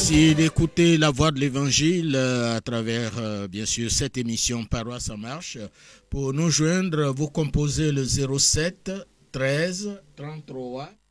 Merci d'écouter la voix de l'Évangile à travers, bien sûr, cette émission Paroisse en marche. Pour nous joindre, vous composez le 07 13 33